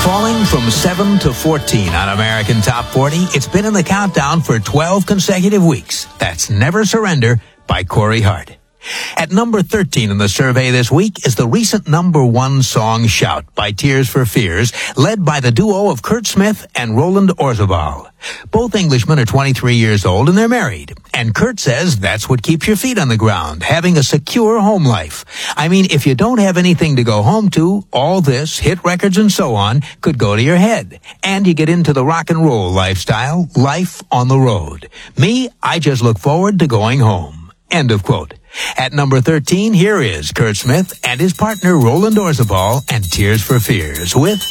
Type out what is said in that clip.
Falling from 7 to 14 on American Top 40, it's been in the countdown for 12 consecutive weeks. That's Never Surrender by Corey Hart. At number 13 in the survey this week is the recent number one song Shout by Tears for Fears, led by the duo of Kurt Smith and Roland Orzabal. Both Englishmen are 23 years old and they're married. And Kurt says that's what keeps your feet on the ground, having a secure home life. I mean, if you don't have anything to go home to, all this, hit records and so on, could go to your head. And you get into the rock and roll lifestyle, life on the road. Me, I just look forward to going home. End of quote. At number 13, here is Kurt Smith and his partner Roland Orzabal and Tears for Fears with